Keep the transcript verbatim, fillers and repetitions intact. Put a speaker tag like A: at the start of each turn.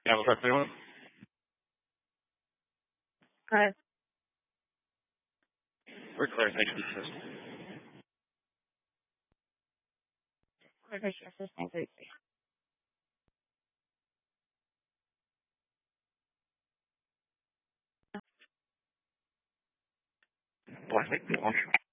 A: Yeah, we'll talk to anyone.
B: Uh,
A: We're clear. Thanks for this.
B: Quarter Justice nine thirty-three.
A: Plastic launch.